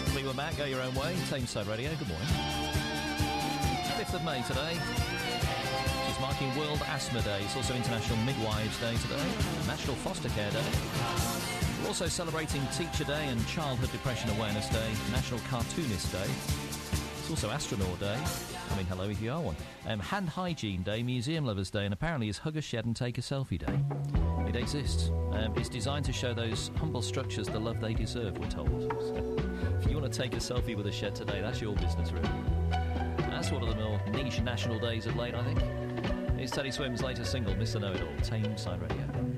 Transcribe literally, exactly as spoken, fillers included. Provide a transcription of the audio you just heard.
Me with Matt, go your own way. Tameside Radio, good morning. fifth of May today. It's marking World Asthma Day. It's also International Midwives Day today. National Foster Care Day. We're also celebrating Teacher Day and Childhood Depression Awareness Day. National Cartoonist Day. It's also Astronaut Day. I mean, hello if you are one. Um, Hand Hygiene Day, Museum Lovers Day, and apparently it's Hug a Shed and Take a Selfie Day. It exists. Um, it's designed to show those humble structures the love they deserve, we're told. So, if you want to take a selfie with a shed today, that's your business, really. That's one of the more niche national days of late, I think. It's Teddy Swims' latest single, Mister Know-It-All, Tameside Radio.